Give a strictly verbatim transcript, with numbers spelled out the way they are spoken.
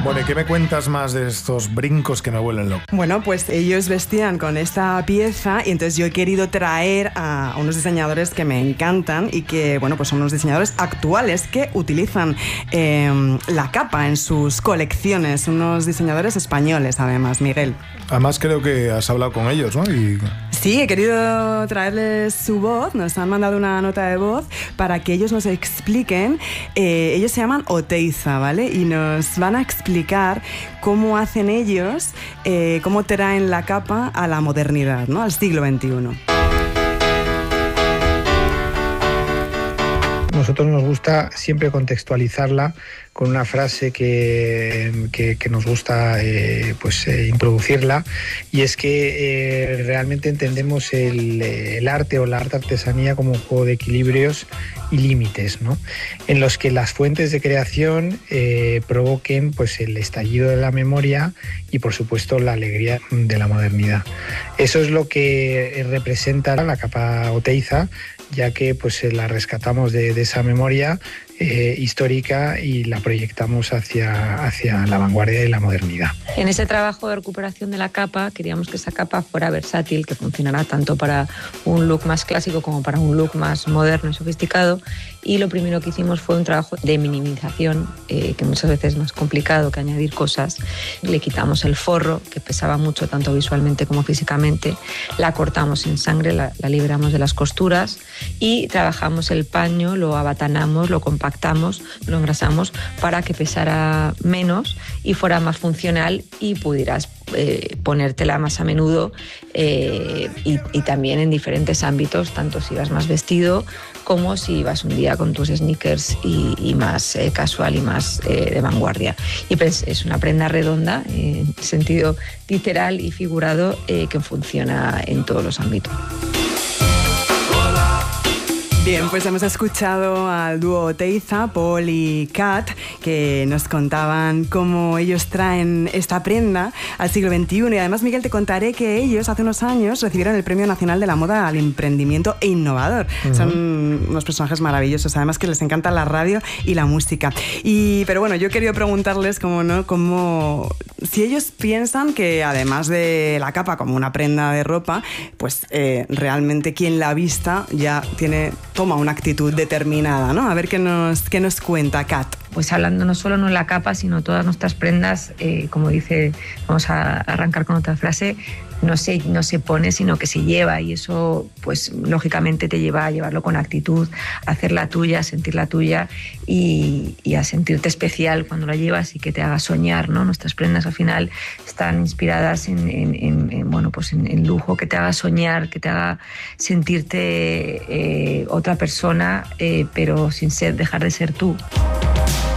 Bueno, ¿y qué me cuentas más de estos brincos que me vuelven loco? Bueno, pues ellos vestían con esta pieza y entonces yo he querido traer a unos diseñadores que me encantan y que, bueno, pues son unos diseñadores actuales que utilizan eh, la capa en sus colecciones, unos diseñadores españoles además, Miguel. Además creo que has hablado con ellos, ¿no? Y... Sí, he querido traerles su voz, nos han mandado una nota de voz para que ellos nos expliquen. Eh, ellos se llaman Oteiza, ¿vale? Y nos van a explicar cómo hacen ellos, eh, cómo traen la capa a la modernidad, ¿no? Al siglo veintiuno. Nosotros nos gusta siempre contextualizarla con una frase que, que, que nos gusta eh, pues, eh, introducirla, y es que eh, realmente entendemos el, el arte o la arte artesanía como un juego de equilibrios y límites, ¿no? En los que las fuentes de creación eh, provoquen pues, el estallido de la memoria y por supuesto la alegría de la modernidad. Eso es lo que representa la capa Oteiza, ya que pues, la rescatamos de, de esa memoria eh, histórica y la proyectamos hacia, hacia la vanguardia y la modernidad. En ese trabajo de recuperación de la capa queríamos que esa capa fuera versátil, que funcionara tanto para un look más clásico como para un look más moderno y sofisticado, y lo primero que hicimos fue un trabajo de minimización, eh, que muchas veces es más complicado que añadir cosas. Le quitamos el forro, que pesaba mucho tanto visualmente como físicamente, la cortamos en sangre, la, la liberamos de las costuras y trabajamos el paño, lo abatanamos, lo compactamos, lo engrasamos para que pesara menos y fuera más funcional y pudieras eh, ponértela más a menudo eh, y, y también en diferentes ámbitos, tanto si vas más vestido como si vas un día con tus sneakers y, y más eh, casual y más eh, de vanguardia. Y pues es una prenda redonda eh, en sentido literal y figurado eh, que funciona en todos los ámbitos. Bien, pues hemos escuchado al dúo Oteiza, Paul y Kat, que nos contaban cómo ellos traen esta prenda al siglo veintiuno. Y además, Miguel, te contaré que ellos hace unos años recibieron el Premio Nacional de la Moda al Emprendimiento e Innovador. Uh-huh. Son unos personajes maravillosos, además que les encanta la radio y la música. Y, pero bueno, yo quería preguntarles cómo, ¿no? Cómo, si ellos piensan que además de la capa como una prenda de ropa, pues eh, realmente quien la vista ya tiene... toma una actitud determinada, ¿no? A ver qué nos, qué nos cuenta Kat. Pues hablando no solo en la capa, sino todas nuestras prendas, eh, como dice, vamos a arrancar con otra frase, no se, no se pone, sino que se lleva, y eso, pues, lógicamente te lleva a llevarlo con actitud, a hacerla tuya, a sentirla tuya y, y a sentirte especial cuando la llevas y que te haga soñar, ¿no? Nuestras prendas al final están inspiradas en, en, en, en bueno, pues en, en lujo, que te haga soñar, que te haga sentirte eh, otra persona, eh, pero sin ser, dejar de ser tú.